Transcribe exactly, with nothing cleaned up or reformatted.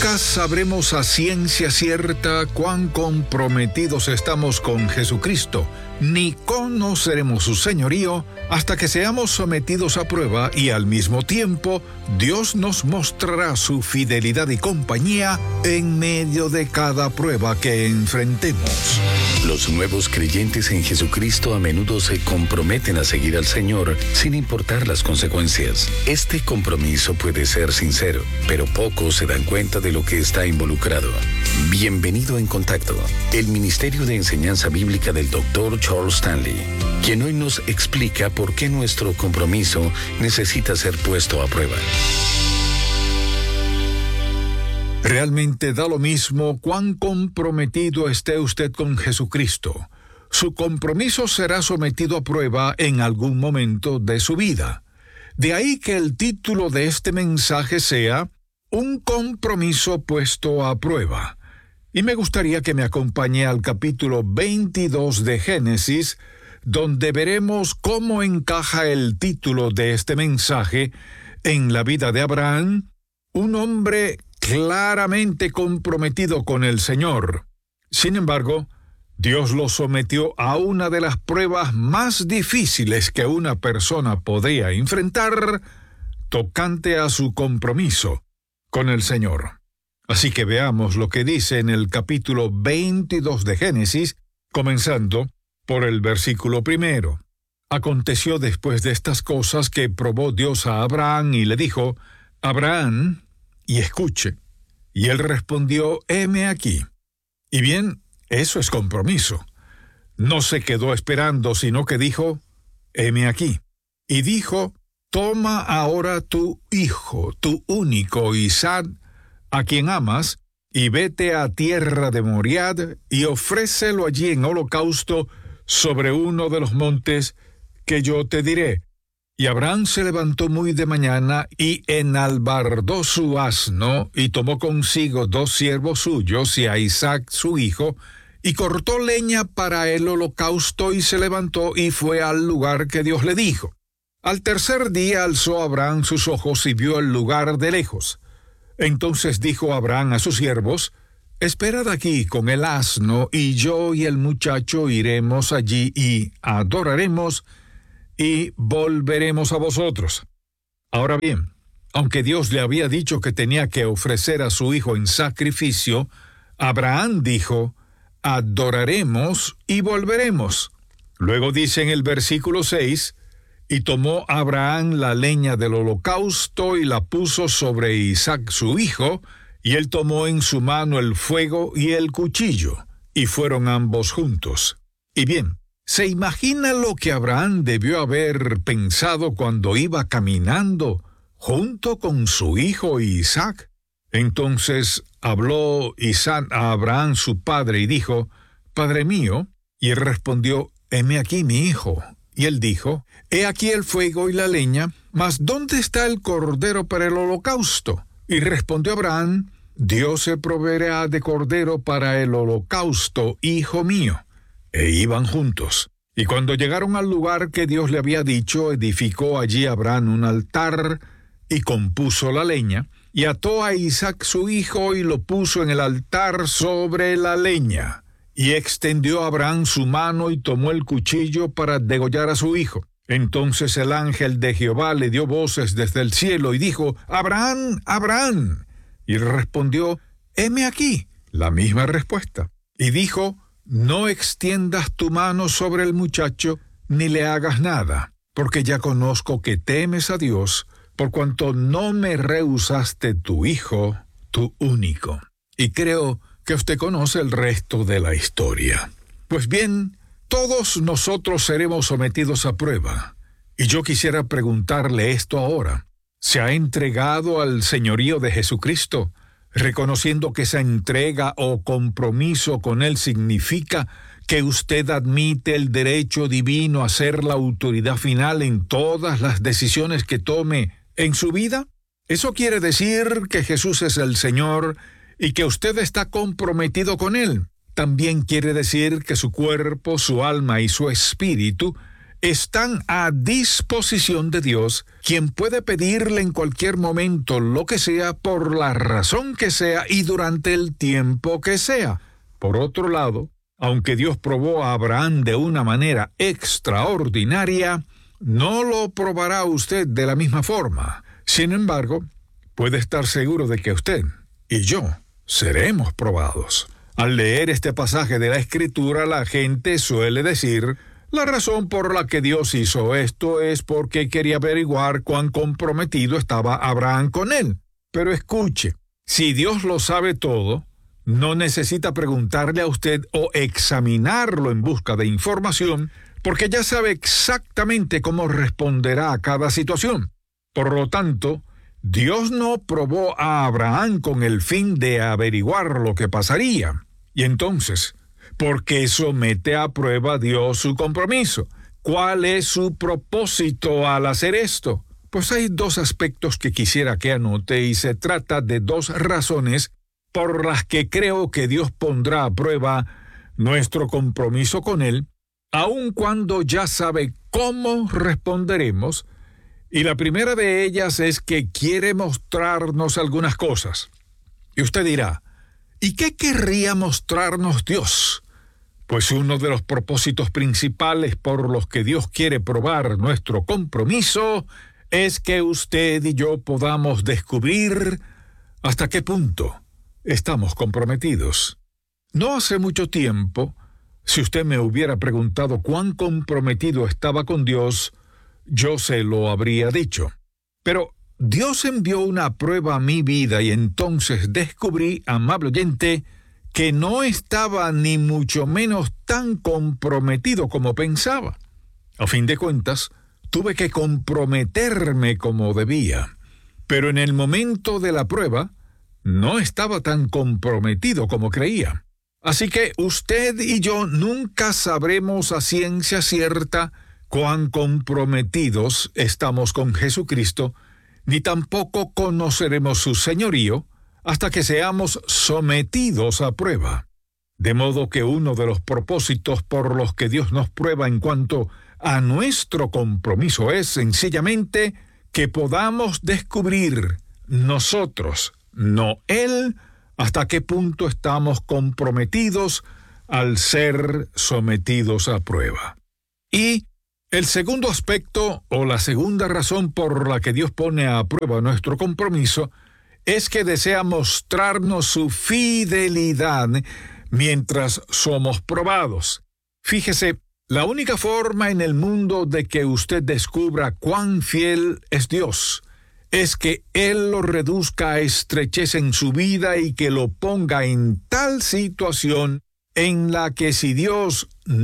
Nunca sabremos a ciencia cierta cuán comprometidos estamos con Jesucristo, ni conoceremos su señorío hasta que seamos sometidos a prueba y al mismo tiempo Dios nos mostrará su fidelidad y compañía en medio de cada prueba que enfrentemos. Los nuevos creyentes en Jesucristo a menudo se comprometen a seguir al Señor sin importar las consecuencias. Este compromiso puede ser sincero, pero pocos se dan cuenta de lo que está involucrado. Bienvenido en Contacto, el Ministerio de Enseñanza Bíblica del doctor Charles Stanley, quien hoy nos explica por qué nuestro compromiso necesita ser puesto a prueba. Realmente da lo mismo cuán comprometido esté usted con Jesucristo. Su compromiso será sometido a prueba en algún momento de su vida. De ahí que el título de este mensaje sea Un compromiso puesto a prueba. Y me gustaría que me acompañe al capítulo veintidós de Génesis, donde veremos cómo encaja el título de este mensaje en la vida de Abraham, un hombre claramente comprometido con el Señor. Sin embargo, Dios lo sometió a una de las pruebas más difíciles que una persona podría enfrentar, tocante a su compromiso con el Señor. Así que veamos lo que dice en el capítulo veintidós de Génesis, comenzando por el versículo primero. Aconteció después de estas cosas que probó Dios a Abraham y le dijo: Abraham, y escuche. Y él respondió: heme aquí. Y bien, eso es compromiso. No se quedó esperando, sino que dijo: heme aquí. Y dijo: toma ahora tu hijo, tu único Isaac, a quien amas, y vete a tierra de Moriad, y ofrécelo allí en holocausto sobre uno de los montes que yo te diré. Y Abraham se levantó muy de mañana, y enalbardó su asno, y tomó consigo dos siervos suyos, y a Isaac su hijo, y cortó leña para el holocausto, y se levantó, y fue al lugar que Dios le dijo. Al tercer día alzó Abraham sus ojos, y vio el lugar de lejos. Entonces dijo Abraham a sus siervos: esperad aquí con el asno, y yo y el muchacho iremos allí, y adoraremos, y volveremos a vosotros. Ahora bien, aunque Dios le había dicho que tenía que ofrecer a su hijo en sacrificio, Abraham dijo: adoraremos y volveremos. Luego dice en el versículo seis: y tomó Abraham la leña del holocausto y la puso sobre Isaac su hijo, y él tomó en su mano el fuego y el cuchillo, y fueron ambos juntos. Y bien, ¿se imagina lo que Abraham debió haber pensado cuando iba caminando junto con su hijo Isaac? Entonces habló Isaac a Abraham su padre y dijo: Padre mío. Y él respondió: heme aquí mi hijo. Y él dijo: he aquí el fuego y la leña, mas ¿dónde está el cordero para el holocausto? Y respondió Abraham: Dios se proveerá de cordero para el holocausto, hijo mío. E iban juntos. Y cuando llegaron al lugar que Dios le había dicho, edificó allí Abraham un altar, y compuso la leña, y ató a Isaac su hijo, y lo puso en el altar sobre la leña. Y extendió Abraham su mano, y tomó el cuchillo para degollar a su hijo. Entonces el ángel de Jehová le dio voces desde el cielo, y dijo: Abraham, Abraham. Y respondió: heme aquí. La misma respuesta. Y dijo: no extiendas tu mano sobre el muchacho, ni le hagas nada, porque ya conozco que temes a Dios, por cuanto no me rehusaste tu hijo, tu único. Y creo que usted conoce el resto de la historia. Pues bien, todos nosotros seremos sometidos a prueba. Y yo quisiera preguntarle esto ahora. ¿Se ha entregado al señorío de Jesucristo, reconociendo que esa entrega o compromiso con Él significa que usted admite el derecho divino a ser la autoridad final en todas las decisiones que tome en su vida? Eso quiere decir que Jesús es el Señor y que usted está comprometido con Él. También quiere decir que su cuerpo, su alma y su espíritu están a disposición de Dios, quien puede pedirle en cualquier momento lo que sea, por la razón que sea y durante el tiempo que sea. Por otro lado, aunque Dios probó a Abraham de una manera extraordinaria, no lo probará usted de la misma forma. Sin embargo, puede estar seguro de que usted y yo seremos probados. Al leer este pasaje de la Escritura, la gente suele decir: la razón por la que Dios hizo esto es porque quería averiguar cuán comprometido estaba Abraham con él. Pero escuche, si Dios lo sabe todo, no necesita preguntarle a usted o examinarlo en busca de información, porque ya sabe exactamente cómo responderá a cada situación. Por lo tanto, Dios no probó a Abraham con el fin de averiguar lo que pasaría. Y entonces, ¿por qué somete a prueba Dios su compromiso? ¿Cuál es su propósito al hacer esto? Pues hay dos aspectos que quisiera que anote, y se trata de dos razones por las que creo que Dios pondrá a prueba nuestro compromiso con Él, aun cuando ya sabe cómo responderemos. Y la primera de ellas es que quiere mostrarnos algunas cosas. Y usted dirá: ¿y qué querría mostrarnos Dios? Pues uno de los propósitos principales por los que Dios quiere probar nuestro compromiso es que usted y yo podamos descubrir hasta qué punto estamos comprometidos. No hace mucho tiempo, si usted me hubiera preguntado cuán comprometido estaba con Dios, yo se lo habría dicho. Pero Dios envió una prueba a mi vida y entonces descubrí, amable oyente, que no estaba ni mucho menos tan comprometido como pensaba. A fin de cuentas, tuve que comprometerme como debía. Pero en el momento de la prueba, no estaba tan comprometido como creía. Así que usted y yo nunca sabremos a ciencia cierta cuán comprometidos estamos con Jesucristo, ni tampoco conoceremos su señorío hasta que seamos sometidos a prueba. De modo que uno de los propósitos por los que Dios nos prueba en cuanto a nuestro compromiso es sencillamente que podamos descubrir nosotros, no Él, hasta qué punto estamos comprometidos al ser sometidos a prueba. Y el segundo aspecto, o la segunda razón por la que Dios pone a prueba nuestro compromiso, es que desea mostrarnos su fidelidad mientras somos probados. Fíjese, la única forma en el mundo de que usted descubra cuán fiel es Dios es que Él lo reduzca a estrechez en su vida y que lo ponga en tal situación en la que, si Dios